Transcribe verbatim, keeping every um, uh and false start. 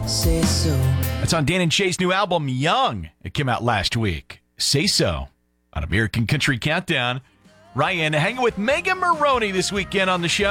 Say so. That's on Dan and Shay's new album, Young. It came out last week. Say So on American Country Countdown. Ryan hanging with Megan Maroney this weekend on the show.